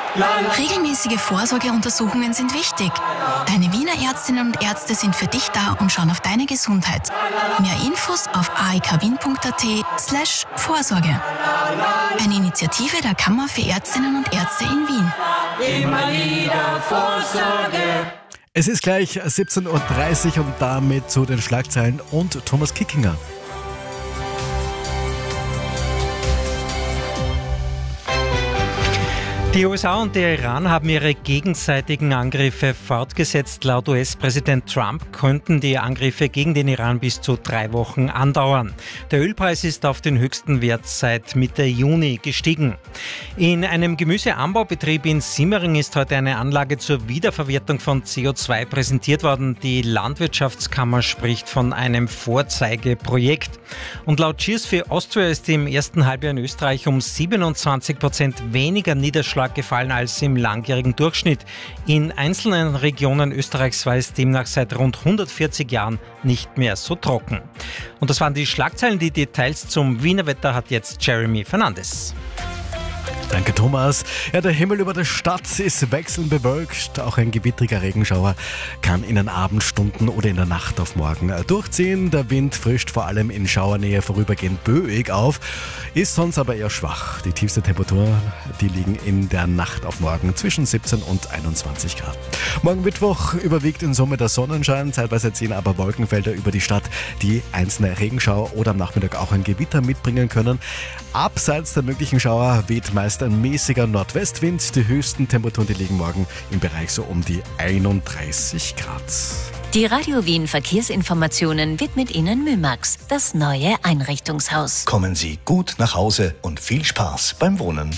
Regelmäßige Vorsorgeuntersuchungen sind wichtig. Deine Wiener Ärztinnen und Ärzte sind für dich da und schauen auf deine Gesundheit. Mehr Infos auf aekwien.at/Vorsorge. Eine Initiative der Kammer für Ärztinnen und Ärzte in Wien. Immer wieder Vorsorge. Es ist gleich 17.30 Uhr und damit zu den Schlagzeilen und Thomas Kickinger. Die USA und der Iran haben ihre gegenseitigen Angriffe fortgesetzt. Laut US-Präsident Trump könnten die Angriffe gegen den Iran bis zu 3 Wochen andauern. Der Ölpreis ist auf den höchsten Wert seit Mitte Juni gestiegen. In einem Gemüseanbaubetrieb in Simmering ist heute eine Anlage zur Wiederverwertung von CO2 präsentiert worden. Die Landwirtschaftskammer spricht von einem Vorzeigeprojekt. Und laut Cheers for Austria ist im ersten Halbjahr in Österreich um 27% weniger Niederschlag gefallen als im langjährigen Durchschnitt. In einzelnen Regionen Österreichs war es demnach seit rund 140 Jahren nicht mehr so trocken. Und das waren die Schlagzeilen. Die Details zum Wiener Wetter hat jetzt Jeremy Fernandes. Danke, Thomas. Ja, der Himmel über der Stadt ist wechselnd bewölkt. Auch ein gewittriger Regenschauer kann in den Abendstunden oder in der Nacht auf morgen durchziehen. Der Wind frischt vor allem in Schauernähe vorübergehend böig auf, ist sonst aber eher schwach. Die tiefste Temperatur, die liegen in der Nacht auf morgen zwischen 17 und 21 Grad. Morgen Mittwoch überwiegt in Summe der Sonnenschein. Zeitweise ziehen aber Wolkenfelder über die Stadt, die einzelne Regenschauer oder am Nachmittag auch ein Gewitter mitbringen können. Abseits der möglichen Schauer weht meist ein mäßiger Nordwestwind. Die höchsten Temperaturen, die liegen morgen im Bereich so um die 31 Grad. Die Radio Wien Verkehrsinformationen widmet Ihnen Mymax, das neue Einrichtungshaus. Kommen Sie gut nach Hause und viel Spaß beim Wohnen.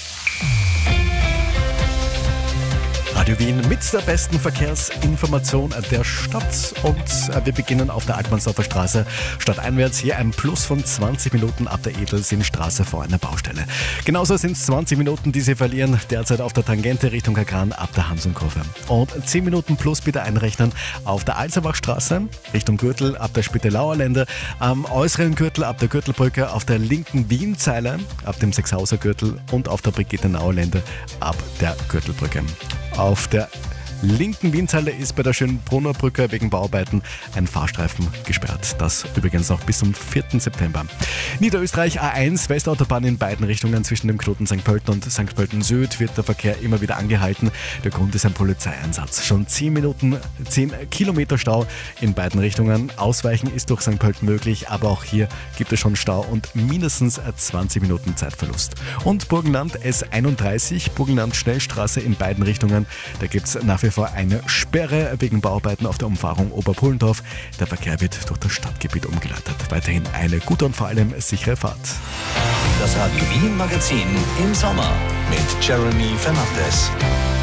Radio Wien mit der besten Verkehrsinformation der Stadt und wir beginnen auf der Altmannsdorfer Straße stadteinwärts. Hier ein Plus von 20 Minuten ab der Edelsinnstraße vor einer Baustelle. Genauso sind es 20 Minuten, die Sie verlieren derzeit auf der Tangente Richtung Kagran ab der Hansonkurve. Und 10 Minuten plus bitte einrechnen auf der Alserbachstraße Richtung Gürtel ab der Spittelauer Lände, am äußeren Gürtel ab der Gürtelbrücke, auf der linken Wienzeile ab dem Sechshauser Gürtel und auf der Brigittenauer Lände ab der Gürtelbrücke. Auf der linken Wienzeile ist bei der Schönbrunner Brücke wegen Bauarbeiten ein Fahrstreifen gesperrt. Das übrigens noch bis zum 4. September. Niederösterreich A1 Westautobahn in beiden Richtungen zwischen dem Knoten St. Pölten und St. Pölten Süd wird der Verkehr immer wieder angehalten. Der Grund ist ein Polizeieinsatz. Schon 10 Kilometer Stau in beiden Richtungen. Ausweichen ist durch St. Pölten möglich, aber auch hier gibt es schon Stau und mindestens 20 Minuten Zeitverlust. Und Burgenland S31, Burgenland Schnellstraße in beiden Richtungen. Da gibt es nach wie vor eine Sperre wegen Bauarbeiten auf der Umfahrung Oberpullendorf. Der Verkehr wird durch das Stadtgebiet umgeleitet. Weiterhin eine gute und vor allem sichere Fahrt. Das Radio Wien Magazin im Sommer mit Jeremy Fernandes.